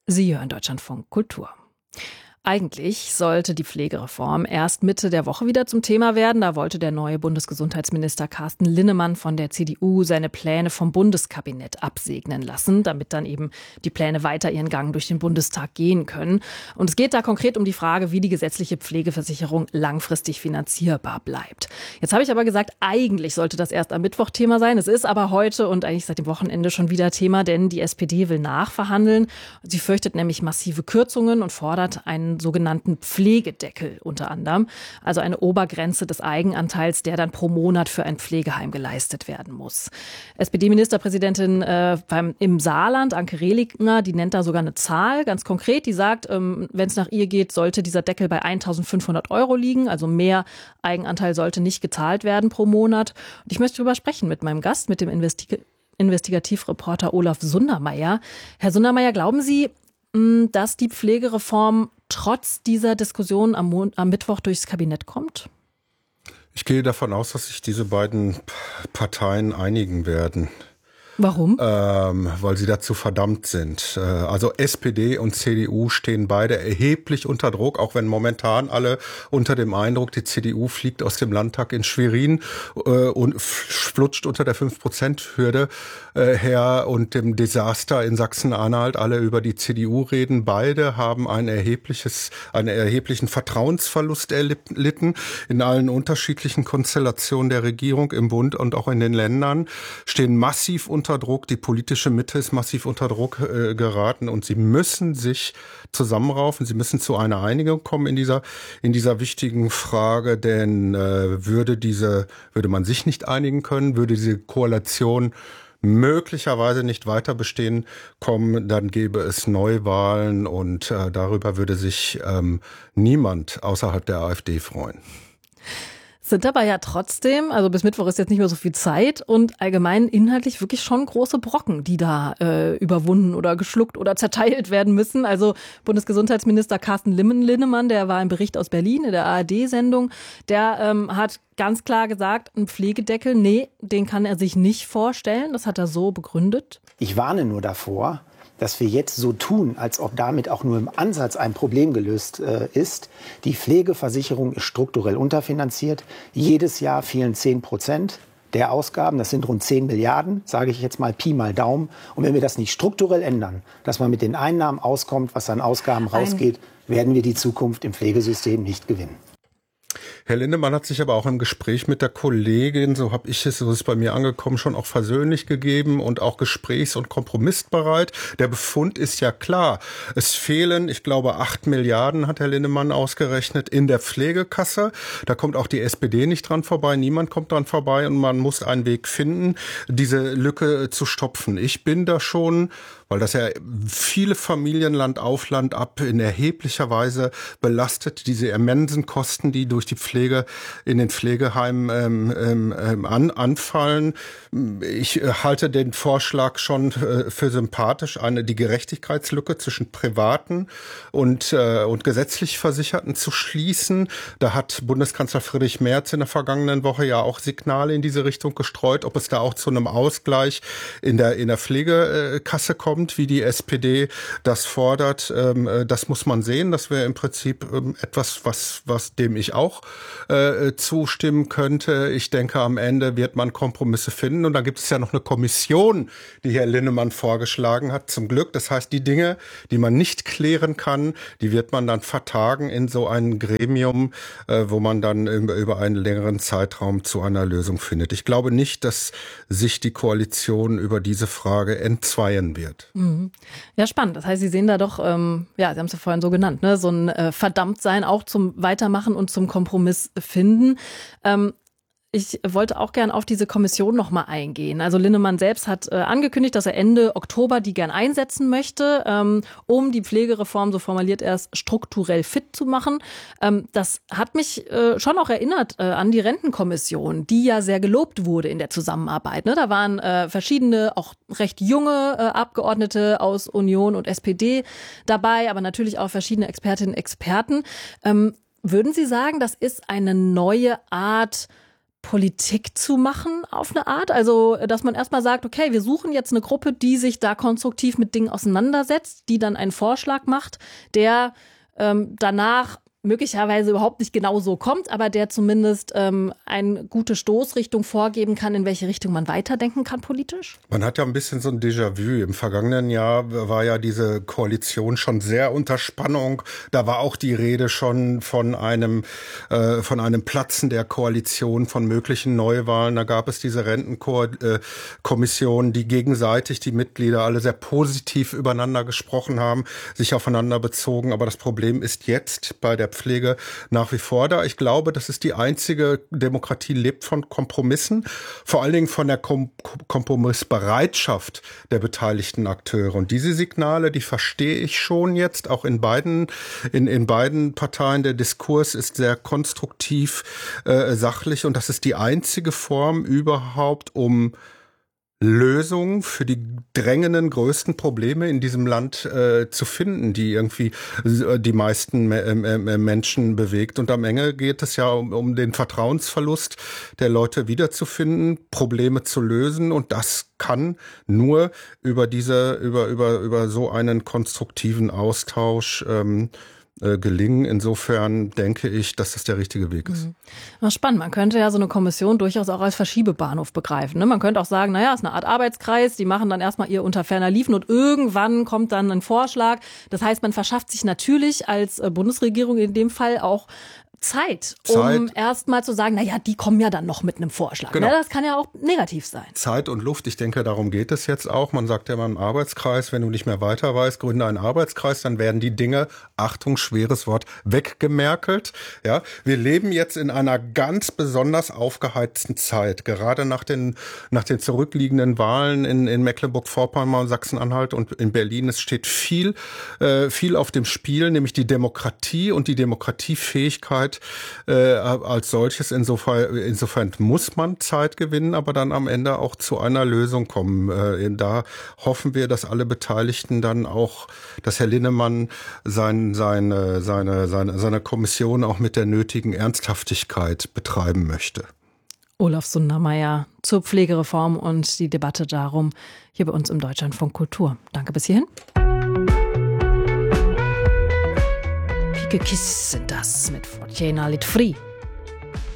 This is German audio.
Sie hören Deutschlandfunk Kultur. Eigentlich sollte die Pflegereform erst Mitte der Woche wieder zum Thema werden. Da wollte der neue Bundesgesundheitsminister Carsten Linnemann von der CDU seine Pläne vom Bundeskabinett absegnen lassen, damit dann eben die Pläne weiter ihren Gang durch den Bundestag gehen können. Und es geht da konkret um die Frage, wie die gesetzliche Pflegeversicherung langfristig finanzierbar bleibt. Jetzt habe ich aber gesagt, eigentlich sollte das erst am Mittwoch Thema sein. Es ist aber heute und eigentlich seit dem Wochenende schon wieder Thema, denn die SPD will nachverhandeln. Sie fürchtet nämlich massive Kürzungen und fordert einen sogenannten Pflegedeckel unter anderem, also eine Obergrenze des Eigenanteils, der dann pro Monat für ein Pflegeheim geleistet werden muss. SPD-Ministerpräsidentin im Saarland, Anke Rehlinger, die nennt da sogar eine Zahl, ganz konkret, die sagt, wenn es nach ihr geht, sollte dieser Deckel bei 1.500 € liegen, also mehr Eigenanteil sollte nicht gezahlt werden pro Monat. Und ich möchte darüber sprechen mit meinem Gast, mit dem Investigativreporter Olaf Sundermeier. Herr Sundermeier, glauben Sie, dass die Pflegereform trotz dieser Diskussion am Mittwoch durchs Kabinett kommt? Ich gehe davon aus, dass sich diese beiden Parteien einigen werden. Warum? Weil sie dazu verdammt sind. Also SPD und CDU stehen beide erheblich unter Druck, auch wenn momentan alle unter dem Eindruck, die CDU fliegt aus dem Landtag in Schwerin und flutscht unter der 5%-Hürde her und dem Desaster in Sachsen-Anhalt alle über die CDU reden. Beide haben einen erheblichen Vertrauensverlust erlitten in allen unterschiedlichen Konstellationen der Regierung im Bund und auch in den Ländern, stehen massiv unter Druck, die politische Mitte ist massiv unter Druck geraten und sie müssen sich zusammenraufen, sie müssen zu einer Einigung kommen in dieser wichtigen Frage, denn würde man sich nicht einigen können, würde diese Koalition möglicherweise nicht weiter bestehen kommen, dann gäbe es Neuwahlen und darüber würde sich niemand außerhalb der AfD freuen. Sind aber ja trotzdem, also bis Mittwoch ist jetzt nicht mehr so viel Zeit und allgemein inhaltlich wirklich schon große Brocken, die da überwunden oder geschluckt oder zerteilt werden müssen. Also Bundesgesundheitsminister Carsten Linnemann, der war im Bericht aus Berlin in der ARD-Sendung, der hat ganz klar gesagt, ein Pflegedeckel, nee, den kann er sich nicht vorstellen. Das hat er so begründet. Ich warne nur davor, dass wir jetzt so tun, als ob damit auch nur im Ansatz ein Problem gelöst ist. Die Pflegeversicherung ist strukturell unterfinanziert. Jedes Jahr fehlen 10% der Ausgaben. Das sind rund 10 Milliarden, sage ich jetzt mal Pi mal Daumen. Und wenn wir das nicht strukturell ändern, dass man mit den Einnahmen auskommt, was an Ausgaben rausgeht, werden wir die Zukunft im Pflegesystem nicht gewinnen. Herr Linnemann hat sich aber auch im Gespräch mit der Kollegin, so ist es bei mir angekommen, schon auch versöhnlich gegeben und auch gesprächs- und kompromissbereit. Der Befund ist ja klar. Es fehlen, ich glaube, 8 Milliarden, hat Herr Linnemann ausgerechnet, in der Pflegekasse. Da kommt auch die SPD nicht dran vorbei, niemand kommt dran vorbei und man muss einen Weg finden, diese Lücke zu stopfen. Ich bin da schon, weil das ja viele Familien Land auf Land ab in erheblicher Weise belastet, diese immensen Kosten, die durch die Pflege in den Pflegeheimen anfallen. Ich halte den Vorschlag schon für sympathisch, die Gerechtigkeitslücke zwischen privaten und gesetzlich Versicherten zu schließen. Da hat Bundeskanzler Friedrich Merz in der vergangenen Woche ja auch Signale in diese Richtung gestreut, ob es da auch zu einem Ausgleich in der Pflegekasse kommt, wie die SPD das fordert. Das muss man sehen. Das wäre im Prinzip etwas, was dem ich auch zustimmen könnte. Ich denke, am Ende wird man Kompromisse finden. Und da gibt es ja noch eine Kommission, die Herr Linnemann vorgeschlagen hat, zum Glück. Das heißt, die Dinge, die man nicht klären kann, die wird man dann vertagen in so ein Gremium, wo man dann über einen längeren Zeitraum zu einer Lösung findet. Ich glaube nicht, dass sich die Koalition über diese Frage entzweien wird. Ja, spannend. Das heißt, Sie sehen da doch, Sie haben es ja vorhin so genannt, ne? So ein Verdammtsein auch zum Weitermachen und zum Kompromiss finden. Ich wollte auch gern auf diese Kommission nochmal eingehen. Also Linnemann selbst hat angekündigt, dass er Ende Oktober die gern einsetzen möchte, um die Pflegereform, so formuliert er es, strukturell fit zu machen. Das hat mich schon auch erinnert an die Rentenkommission, die ja sehr gelobt wurde in der Zusammenarbeit. Ne? Da waren verschiedene, auch recht junge Abgeordnete aus Union und SPD dabei, aber natürlich auch verschiedene Expertinnen und Experten. Würden Sie sagen, das ist eine neue Art Politik zu machen auf eine Art? Also, dass man erstmal sagt, okay, wir suchen jetzt eine Gruppe, die sich da konstruktiv mit Dingen auseinandersetzt, die dann einen Vorschlag macht, der danach möglicherweise überhaupt nicht genau so kommt, aber der zumindest eine gute Stoßrichtung vorgeben kann, in welche Richtung man weiterdenken kann politisch? Man hat ja ein bisschen so ein Déjà-vu. Im vergangenen Jahr war ja diese Koalition schon sehr unter Spannung. Da war auch die Rede schon von einem Platzen der Koalition, von möglichen Neuwahlen. Da gab es diese Rentenkommission, die gegenseitig die Mitglieder alle sehr positiv übereinander gesprochen haben, sich aufeinander bezogen. Aber das Problem ist jetzt bei der Pflege nach wie vor da. Ich glaube, das ist die einzige Demokratie, lebt von Kompromissen, vor allen Dingen von der Kompromissbereitschaft der beteiligten Akteure. Und diese Signale, die verstehe ich schon jetzt, auch in beiden Parteien. Der Diskurs ist sehr konstruktiv, sachlich, und das ist die einzige Form überhaupt, um Lösungen für die drängenden größten Probleme in diesem Land zu finden, die irgendwie die meisten Menschen bewegt. Und am Ende geht es ja um den Vertrauensverlust der Leute wiederzufinden, Probleme zu lösen, und das kann nur über so einen konstruktiven Austausch gelingen. Insofern denke ich, dass das der richtige Weg ist. Na, spannend. Man könnte ja so eine Kommission durchaus auch als Verschiebebahnhof begreifen. Ne? Man könnte auch sagen, naja, ist eine Art Arbeitskreis, die machen dann erstmal ihr unter ferner Liefen und irgendwann kommt dann ein Vorschlag. Das heißt, man verschafft sich natürlich als Bundesregierung in dem Fall auch Zeit, um erstmal zu sagen, naja, die kommen ja dann noch mit einem Vorschlag. Genau. Ne? Das kann ja auch negativ sein. Zeit und Luft, ich denke, darum geht es jetzt auch. Man sagt ja immer im Arbeitskreis, wenn du nicht mehr weiter weißt, gründe einen Arbeitskreis, dann werden die Dinge, Achtung, schweres Wort, weggemerkelt. Ja, wir leben jetzt in einer ganz besonders aufgeheizten Zeit, gerade nach den zurückliegenden Wahlen in Mecklenburg-Vorpommern, Sachsen-Anhalt und in Berlin. Es steht viel auf dem Spiel, nämlich die Demokratie und die Demokratiefähigkeit als solches. Insofern muss man Zeit gewinnen, aber dann am Ende auch zu einer Lösung kommen. Da hoffen wir, dass alle Beteiligten dann auch, dass Herr Linnemann seine Kommission auch mit der nötigen Ernsthaftigkeit betreiben möchte. Olaf Sundermeier zur Pflegereform und die Debatte darum hier bei uns im Deutschlandfunk Kultur. Danke bis hierhin. Pike Kiss sind das mit Fortuna Lit Free.